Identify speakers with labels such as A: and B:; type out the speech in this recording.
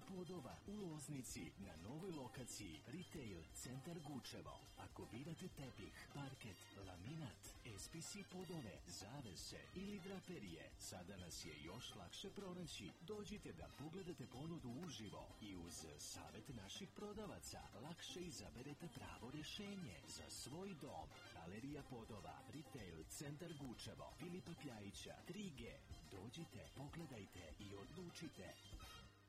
A: Podova u Loznici na novoj lokaciji Retail Centar Gučevo. Ako birate tepih, parket, laminat, SPC podove, zavese ili draperije, sada nas je još lakše pronaći. Dođite da pogledate ponudu uživo i uz savjet naših prodavaca lakše izaberete pravo rješenje za svoj dom. Galerija Podova, Retail Centar Gučevo, Filipa Kljajića, 3G. Dođite, pogledajte i odlučite.